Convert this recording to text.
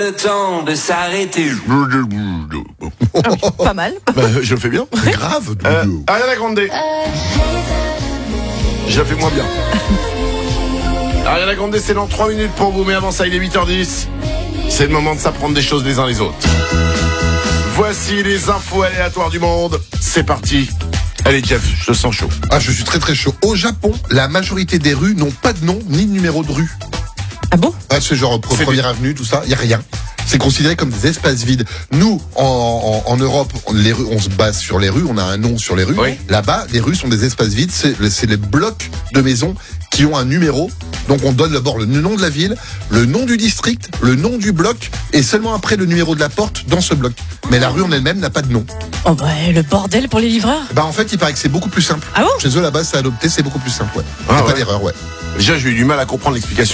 Le temps de s'arrêter. Pas mal. Bah, je le fais bien. C'est grave. Ariana Grande. Je le fais moins bien. Ariana Grande, c'est dans 3 minutes pour vous, mais avant ça, il est 8h10. C'est le moment de s'apprendre des choses les uns les autres. Voici les infos aléatoires du monde. C'est parti. Allez Jeff, je te sens chaud. Ah, je suis très très chaud. Au Japon, la majorité des rues n'ont pas de nom ni de numéro de rue. Ah bon? Ah, c'est genre première avenue, tout ça, il y a rien. C'est considéré comme des espaces vides. Nous, en Europe, les rues, on se base sur les rues, on a un nom sur les rues. Oui. Là-bas, les rues sont des espaces vides, c'est les blocs de maisons qui ont un numéro. Donc on donne d'abord le nom de la ville, le nom du district, le nom du bloc, et seulement après le numéro de la porte dans ce bloc. Mais la rue en elle-même n'a pas de nom. Oh bah, le bordel pour les livreurs. Bah en fait, il paraît que c'est beaucoup plus simple. Ah bon? Chez eux là-bas, c'est adopté, c'est beaucoup plus simple, ouais. Ah Y a pas ouais. d'erreur, ouais. Déjà, j'ai eu du mal à comprendre l'explication.